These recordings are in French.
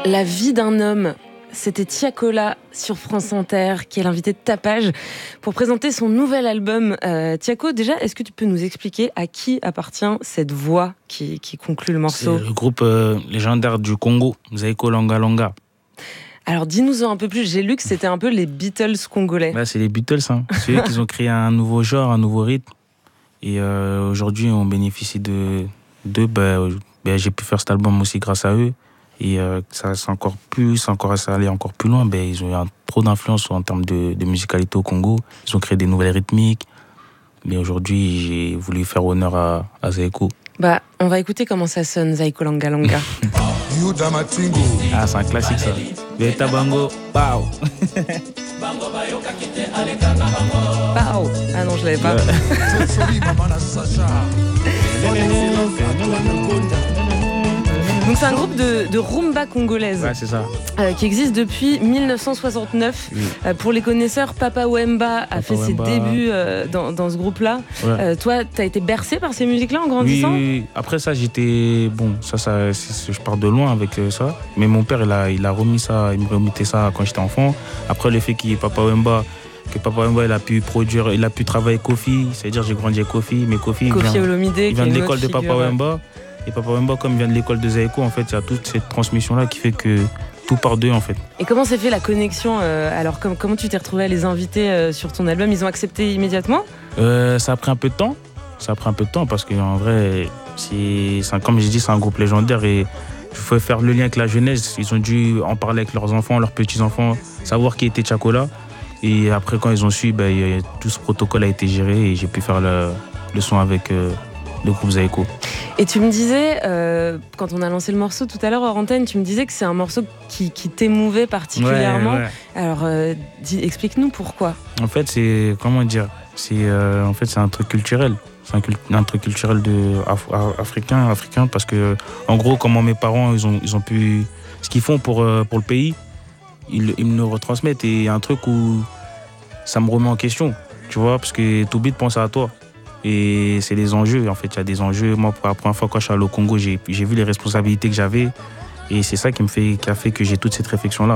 La vie d'un homme. C'était Tiakola sur France Inter qui est l'invité de Tapage pour présenter son nouvel album. Tiako, déjà, est-ce que tu peux nous expliquer à qui appartient cette voix qui conclut le morceau ? C'est le groupe légendaire du Congo, Zaiko Langa Langa. Alors dis-nous-en un peu plus, j'ai lu que c'était un peu les Beatles congolais. Là, c'est les Beatles, hein. C'est eux qui ont créé un nouveau genre, un nouveau rythme. Et aujourd'hui, on bénéficie d'eux. J'ai pu faire cet album aussi grâce à eux. Et ça allait encore plus loin. Ils ont eu trop d'influence en termes de musicalité au Congo. Ils ont créé des nouvelles rythmiques. Mais aujourd'hui, j'ai voulu faire honneur à Zaiko. On va écouter comment ça sonne, Zaiko Langa Langa. Ah, c'est un classique, ça. Beta Bango, Pao. Pao. Ah non, je l'avais pas. Donc c'est un groupe de rumba congolaise. Ouais, c'est ça. Qui existe depuis 1969. Oui. Pour les connaisseurs, Papa Wemba a fait ses débuts dans ce groupe-là. Ouais. Toi, t'as été bercé par ces musiques-là en grandissant ? Oui. Après ça, je pars de loin avec ça. Mais mon père, il a remis ça, il me remettait ça quand j'étais enfant. Après, le fait qu'il y ait Papa Wemba, il a pu produire, il a pu travailler avec Kofi. C'est-à-dire, j'ai grandi avec Kofi. Mais Kofi Olomide, il vient de l'école de Papa Wemba. Et Papa Wemba, comme il vient de l'école de Zaiko, en fait, il y a toute cette transmission-là qui fait que tout part d'eux, en fait. Et comment s'est fait la connexion alors, comment tu t'es retrouvé à les inviter sur ton album ? Ils ont accepté immédiatement ? Ça a pris un peu de temps. Parce qu'en vrai, comme je dis, c'est un groupe légendaire et il faut faire le lien avec la jeunesse. Ils ont dû en parler avec leurs enfants, leurs petits-enfants, savoir qui était Tiakola. Et après, quand ils ont su, tout ce protocole a été géré et j'ai pu faire le son avec le groupe Zaiko. Et tu me disais, quand on a lancé le morceau tout à l'heure hors antenne, tu me disais que c'est un morceau qui t'émouvait particulièrement. Ouais. Alors, explique-nous pourquoi. En fait, c'est un truc culturel. C'est un truc culturel africain parce que, en gros, comment mes parents, ils ont pu... Ce qu'ils font pour le pays, ils me le retransmettent. Et il y a un truc où ça me remet en question, tu vois, parce que tout bit pense à toi. Et c'est les enjeux, en fait, il y a des enjeux. Moi, pour la première fois, quand je suis allé au Congo, j'ai vu les responsabilités que j'avais. Et c'est ça qui a fait que j'ai toute cette réflexion-là.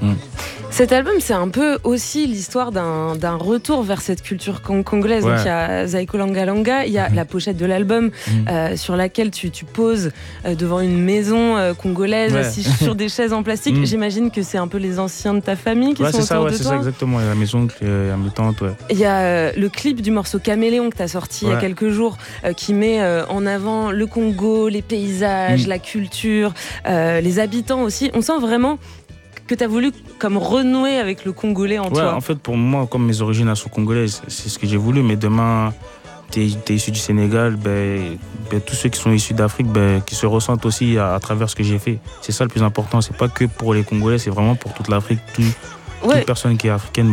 Cet album, c'est un peu aussi l'histoire d'un retour vers cette culture congolaise. Ouais. Donc il y a Zaiko Langa Langa, il y a la pochette de l'album sur laquelle tu poses devant une maison congolaise, assis sur des chaises en plastique. J'imagine que c'est un peu les anciens de ta famille qui sont autour de toi. C'est ça, exactement. Il y a la maison, il y a mes tantes. Ouais. Il y a le clip du morceau Caméléon que tu as sorti il y a quelques jours qui met en avant le Congo, les paysages, la culture, les habitants aussi. On sent vraiment que tu as voulu comme renouer avec le Congolais en toi. En fait, pour moi, comme mes origines sont congolaises, c'est ce que j'ai voulu. Mais demain, t'es issu du Sénégal, tous ceux qui sont issus d'Afrique, qui se ressentent aussi à travers ce que j'ai fait. C'est ça le plus important. C'est pas que pour les Congolais, c'est vraiment pour toute l'Afrique. Toute personne qui est africaine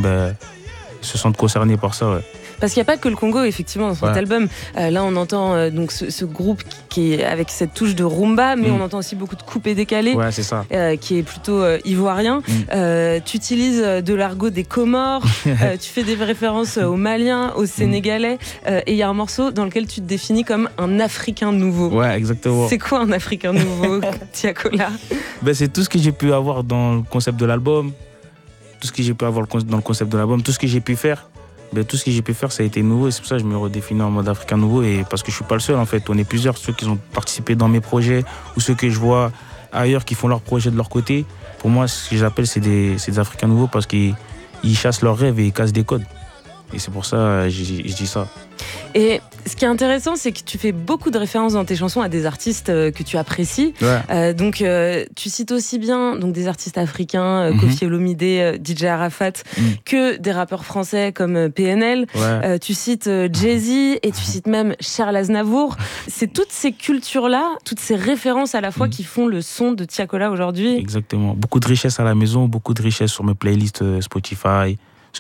se sent concernée par ça. Ouais. Parce qu'il n'y a pas que le Congo, effectivement, dans cet album. Là, on entend donc ce groupe qui est avec cette touche de rumba, mais on entend aussi beaucoup de coupés décalés, c'est ça. Qui est plutôt ivoirien. Tu utilises de l'argot des Comores, tu fais des références aux Maliens, aux Sénégalais, et il y a un morceau dans lequel tu te définis comme un Africain nouveau. Ouais, exactement. C'est quoi un Africain nouveau, Tiakola ? C'est tout ce que j'ai pu avoir dans le concept de l'album, tout ce que j'ai pu avoir dans le concept de l'album, tout ce que j'ai pu faire. Tout ce que j'ai pu faire, ça a été nouveau et c'est pour ça que je me redéfinis en mode africain nouveau et parce que je suis pas le seul en fait. On est plusieurs, ceux qui ont participé dans mes projets ou ceux que je vois ailleurs qui font leurs projets de leur côté. Pour moi, ce que j'appelle, c'est des africains nouveaux parce qu'ils chassent leurs rêves et ils cassent des codes. Et c'est pour ça que je dis ça. Et ce qui est intéressant, c'est que tu fais beaucoup de références dans tes chansons à des artistes que tu apprécies. Ouais. Donc, tu cites aussi bien des artistes africains, Kofi Olomide, DJ Arafat, que des rappeurs français comme PNL. Ouais. Tu cites Jay-Z et tu cites même Charles Aznavour. C'est toutes ces cultures-là, toutes ces références à la fois qui font le son de Tiakola aujourd'hui. Exactement. Beaucoup de richesse à la maison, beaucoup de richesse sur mes playlists Spotify.